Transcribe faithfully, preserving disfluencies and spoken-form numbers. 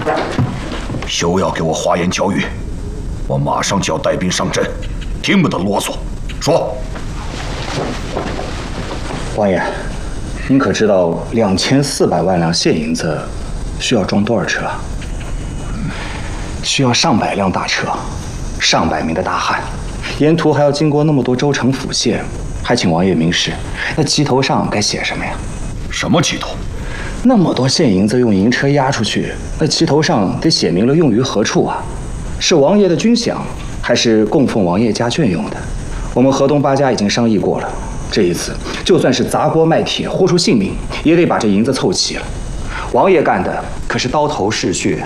休要给我花言巧语，我马上就要带兵上阵，听不得啰嗦。说， 王爷，您可知道两千四百万两现银子需要装多少车？需要上百辆大车，上百名的大汉，沿途还要经过那么多州城府县，还请王爷明示，那旗头上该写什么呀？ 什么旗头？ 那么多现银子用银车押出去，那旗头上得写明了用于何处啊？是王爷的军饷，还是供奉王爷家眷用的？我们河东八家已经商议过了，这一次就算是砸锅卖铁豁出性命，也得把这银子凑齐了。王爷干的可是刀头嗜血、